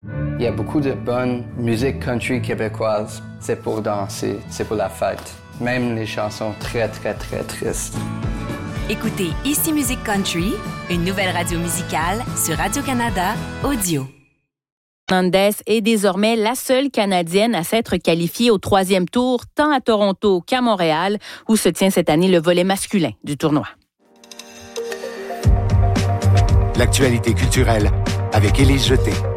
Il y a beaucoup de bonne musique country québécoise. C'est pour danser, c'est pour la fête. Même les chansons très, très, très tristes. Écoutez Ici Musique Country, une nouvelle radio musicale sur Radio-Canada Audio. Hernandez est désormais la seule Canadienne à s'être qualifiée au 3e tour, tant à Toronto qu'à Montréal, où se tient cette année le volet masculin du tournoi. L'actualité culturelle avec Élise Jeté.